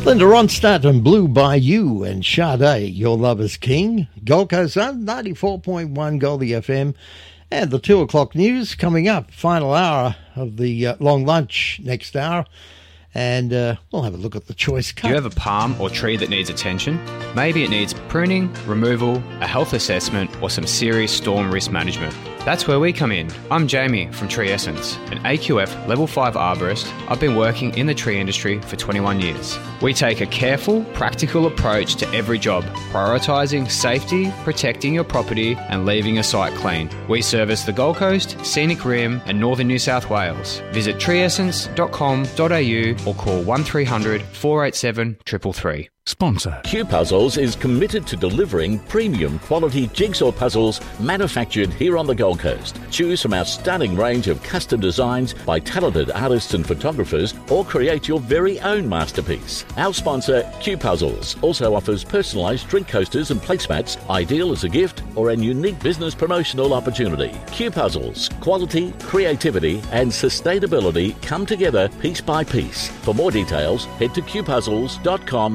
Linda Ronstadt and Blue Bayou and Sade, Your Love is King. Gold Coast Sun, 94.1 Goldie FM. And the 2 o'clock news coming up. Final hour of the long lunch next hour. And we'll have a look at the choice cut. Do you have a palm or tree that needs attention? Maybe it needs pruning, removal, a health assessment, or some serious storm risk management. That's where we come in. I'm Jamie from Tree Essence, an AQF Level 5 arborist. I've been working in the tree industry for 21 years. We take a careful, practical approach to every job, prioritising safety, protecting your property, and leaving a site clean. We service the Gold Coast, Scenic Rim, and Northern New South Wales. Visit treeessence.com.au or call 1300 487 333. Sponsor. Q Puzzles is committed to delivering premium quality jigsaw puzzles manufactured here on the Gold Coast. Choose from our stunning range of custom designs by talented artists and photographers, or create your very own masterpiece. Our sponsor, Q Puzzles, also offers personalised drink coasters and placemats, ideal as a gift or an unique business promotional opportunity. Q Puzzles, quality, creativity and sustainability come together piece by piece. For more details, head to qpuzzles.com.au.